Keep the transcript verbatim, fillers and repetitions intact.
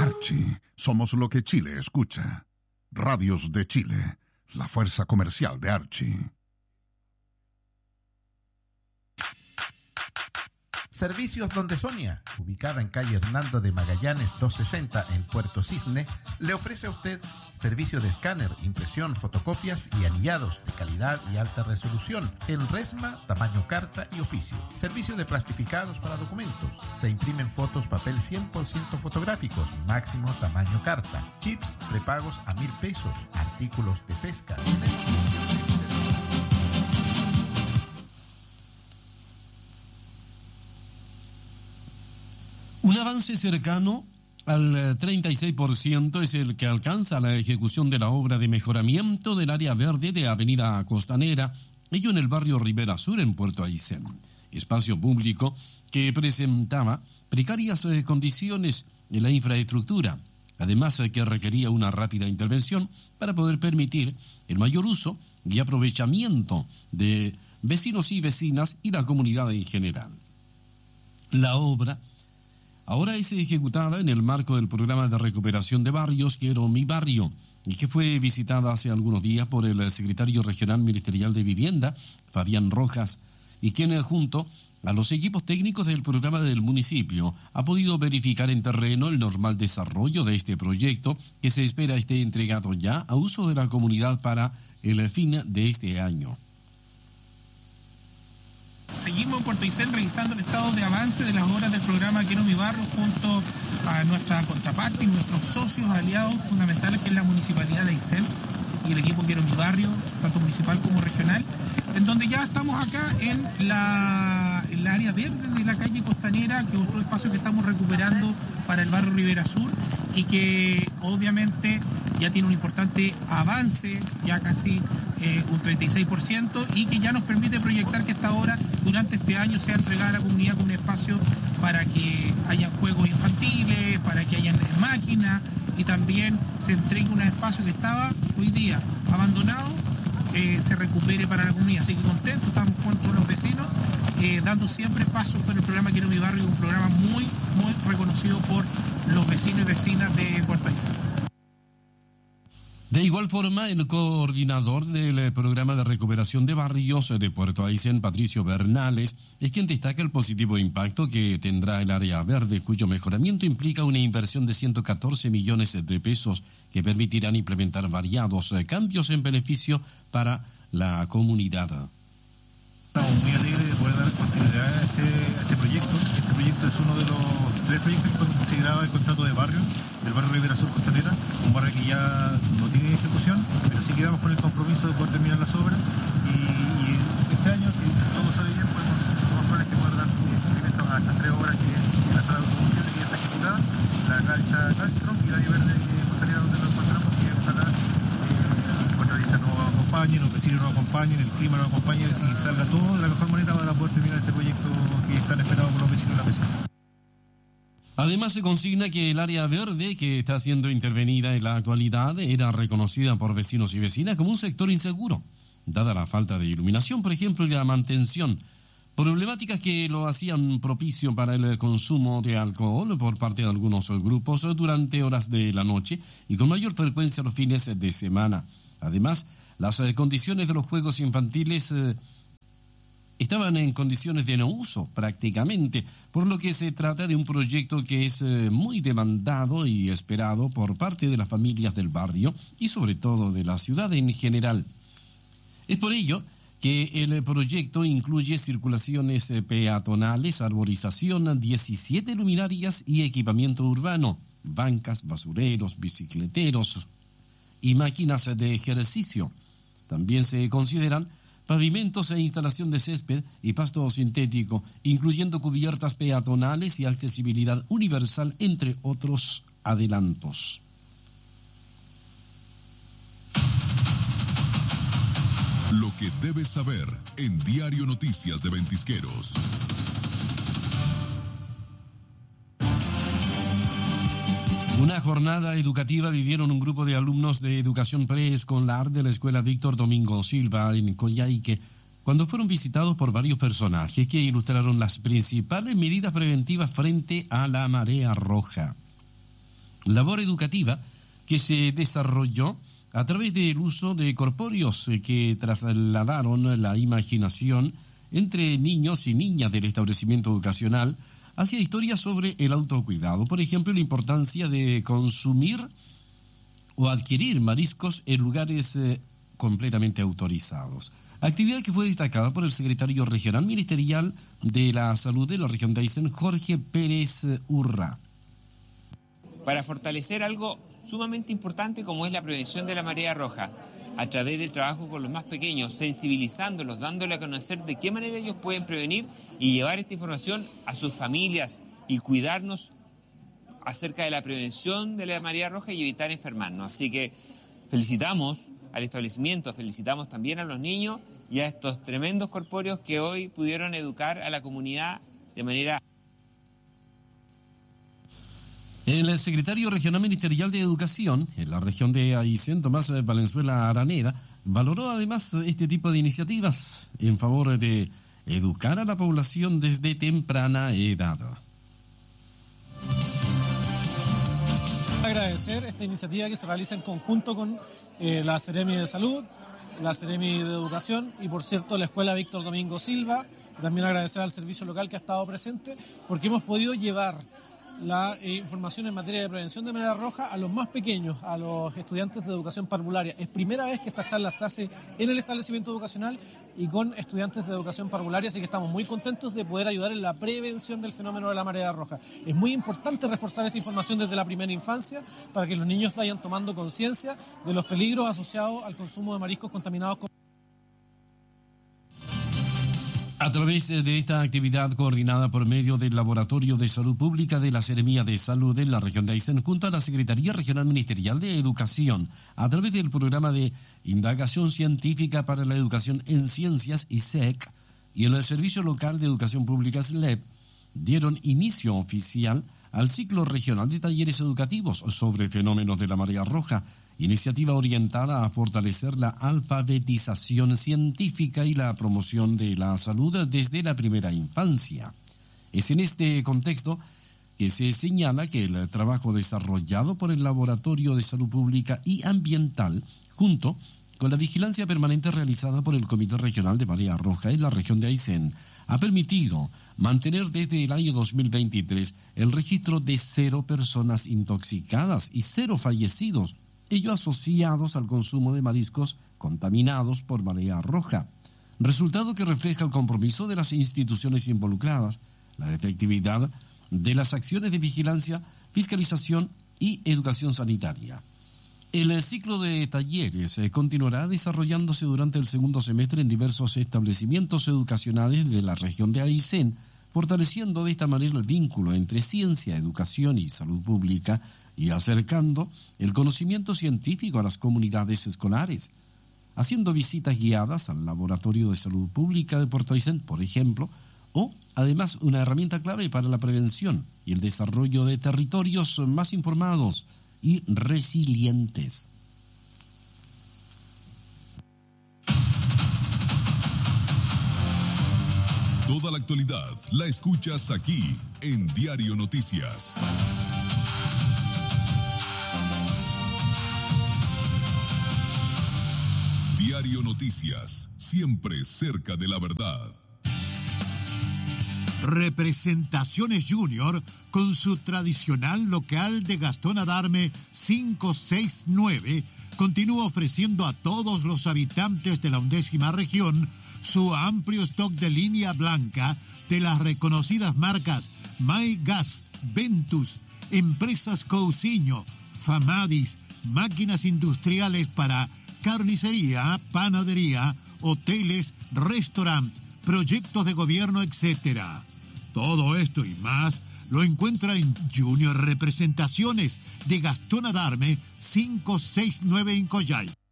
Archie, somos lo que Chile escucha. Radios de Chile, la fuerza comercial de Archie. Servicios Donde Sonia, ubicada en calle Hernando de Magallanes doscientos sesenta en Puerto Cisne, le ofrece a usted servicio de escáner, impresión, fotocopias y anillados de calidad y alta resolución en resma, tamaño carta y oficio. Servicio de plastificados para documentos. Se imprimen fotos papel cien por ciento fotográficos, máximo tamaño carta. Chips prepagos a mil pesos. Artículos de pesca. Un avance cercano al treinta y seis por ciento es el que alcanza la ejecución de la obra de mejoramiento del área verde de Avenida Costanera, ello en el barrio Rivera Sur, en Puerto Aysén. Espacio público que presentaba precarias condiciones en la infraestructura, además que requería una rápida intervención para poder permitir el mayor uso y aprovechamiento de vecinos y vecinas y la comunidad en general. La obra ahora es ejecutada en el marco del programa de recuperación de barrios Quiero mi barrio, y que fue visitada hace algunos días por el secretario regional ministerial de Vivienda, Fabián Rojas, y quien junto a los equipos técnicos del programa del municipio ha podido verificar en terreno el normal desarrollo de este proyecto, que se espera esté entregado ya a uso de la comunidad para el fin de este año. Seguimos en Puerto Aysén revisando el estado de avance de las obras del programa Quiero mi barrio junto a nuestra contraparte y nuestros socios aliados fundamentales, que es la Municipalidad de Aysén y el equipo Quiero mi barrio, tanto municipal como regional, en donde ya estamos acá en la, en la área verde de la calle Costanera, que es otro espacio que estamos recuperando para el barrio Rivera Sur y que obviamente ya tiene un importante avance, ya casi eh, un treinta y seis por ciento, y que ya nos permite proyectar que esta obra durante este año sea entregada a la comunidad con un espacio para que haya juegos infantiles, para que haya máquinas, y también se entregue un espacio que estaba hoy día abandonado, eh, se recupere para la comunidad. Así que contentos, estamos con todos los vecinos, eh, dando siempre pasos con el programa Quiero mi barrio, un programa muy, muy reconocido por los vecinos y vecinas de Puerto Aysén. De igual forma, el coordinador del programa de recuperación de barrios de Puerto Aysén, Patricio Bernales, es quien destaca el positivo impacto que tendrá el área verde, cuyo mejoramiento implica una inversión de ciento catorce millones de pesos que permitirán implementar variados cambios en beneficio para la comunidad. Estamos muy alegres de poder dar continuidad a este, a este proyecto. Este proyecto es uno de los tres proyectos que consideraba el contrato de barrio, del barrio Rivera Sur Costanera, un barrio que ya no tiene ejecución, pero sí quedamos con el compromiso de poder terminar las obras, y, y este año, si todo sale bien, podemos, somos probable que poder dar cumplimiento a estas tres obras, que es la sala de automoción que ya está ejecutada, la cancha Castro y la área verde Costanera, donde nos encontramos, que ojalá eh, los contratistas nos acompañen, los vecinos nos acompañen, el clima nos acompañe y salga todo de la mejor manera para poder terminar este proyecto que es tan esperado por los vecinos y las vecinas. Además, se consigna que el área verde que está siendo intervenida en la actualidad era reconocida por vecinos y vecinas como un sector inseguro, dada la falta de iluminación, por ejemplo, y la mantención. Problemáticas que lo hacían propicio para el consumo de alcohol por parte de algunos grupos durante horas de la noche y con mayor frecuencia los fines de semana. Además, las condiciones de los juegos infantiles eh, estaban en condiciones de no uso prácticamente, por lo que se trata de un proyecto que es eh, muy demandado y esperado por parte de las familias del barrio y sobre todo de la ciudad en general. Es por ello que el proyecto incluye circulaciones eh, peatonales, arborización, diecisiete luminarias y equipamiento urbano, bancas, basureros, bicicleteros y máquinas de ejercicio. También se consideran pavimentos e instalación de césped y pasto sintético, incluyendo cubiertas peatonales y accesibilidad universal, entre otros adelantos. Lo que debes saber en Diario Noticias de Ventisqueros. Una jornada educativa vivieron un grupo de alumnos de educación preescolar de la Escuela Víctor Domingo Silva en Coyhaique, cuando fueron visitados por varios personajes que ilustraron las principales medidas preventivas frente a la marea roja. labor educativa que se desarrolló a través del uso de corpóreos que trasladaron la imaginación entre niños y niñas del establecimiento educacional hacia historias sobre el autocuidado. Por ejemplo, la importancia de consumir o adquirir mariscos en lugares eh, completamente autorizados. Actividad que fue destacada por el secretario regional ministerial de la Salud de la región de Aysén, Jorge Pérez Urra. Para fortalecer algo sumamente importante como es la prevención de la marea roja, a través del trabajo con los más pequeños, sensibilizándolos, dándole a conocer de qué manera ellos pueden prevenir y llevar esta información a sus familias y cuidarnos acerca de la prevención de la marea roja y evitar enfermarnos. Así que felicitamos al establecimiento, felicitamos también a los niños y a estos tremendos corpóreos que hoy pudieron educar a la comunidad de manera... El secretario regional ministerial de Educación en la región de Aysén, Tomás Valenzuela Araneda, valoró además este tipo de iniciativas en favor de educar a la población desde temprana edad. Agradecer esta iniciativa que se realiza en conjunto con eh, la Seremi de Salud, la Seremi de Educación y, por cierto, la Escuela Víctor Domingo Silva. También agradecer al servicio local que ha estado presente porque hemos podido llevar la eh, información en materia de prevención de marea roja a los más pequeños, a los estudiantes de educación parvularia. Es primera vez que esta charla se hace en el establecimiento educacional y con estudiantes de educación parvularia, así que estamos muy contentos de poder ayudar en la prevención del fenómeno de la marea roja. Es muy importante reforzar esta información desde la primera infancia para que los niños vayan tomando conciencia de los peligros asociados al consumo de mariscos contaminados con... A través de esta actividad coordinada por medio del Laboratorio de Salud Pública de la Seremía de Salud de la región de Aysén, junto a la Secretaría Regional Ministerial de Educación, a través del programa de Indagación Científica para la Educación en Ciencias, I S E C, y en el Servicio Local de Educación Pública, S L E P, dieron inicio oficial al ciclo regional de talleres educativos sobre fenómenos de la marea roja, iniciativa orientada a fortalecer la alfabetización científica y la promoción de la salud desde la primera infancia. Es en este contexto que se señala que el trabajo desarrollado por el Laboratorio de Salud Pública y Ambiental, junto con la vigilancia permanente realizada por el Comité Regional de Marea Roja en la región de Aysén, ha permitido mantener desde el año dos mil veintitrés el registro de cero personas intoxicadas y cero fallecidos, ellos asociados al consumo de mariscos contaminados por marea roja, resultado que refleja el compromiso de las instituciones involucradas, la efectividad de las acciones de vigilancia, fiscalización y educación sanitaria. El ciclo de talleres continuará desarrollándose durante el segundo semestre en diversos establecimientos educacionales de la región de Aysén, fortaleciendo de esta manera el vínculo entre ciencia, educación y salud pública y acercando el conocimiento científico a las comunidades escolares, haciendo visitas guiadas al Laboratorio de Salud Pública de Puerto Aysén, por ejemplo, o además una herramienta clave para la prevención y el desarrollo de territorios más informados y resilientes. Toda la actualidad la escuchas aquí en Diario Noticias. Diario Noticias, siempre cerca de la verdad. Representaciones Junior, con su tradicional local de Gastón Adarme cinco seis nueve, continúa ofreciendo a todos los habitantes de la undécima región su amplio stock de línea blanca de las reconocidas marcas My Gas, Ventus, Empresas Cousiño, Famadis, máquinas industriales para carnicería, panadería, hoteles, restaurantes, proyectos de gobierno, etcétera. Todo esto y más lo encuentra en Junior Representaciones de Gastón Adarme cinco seis nueve en Coyhai.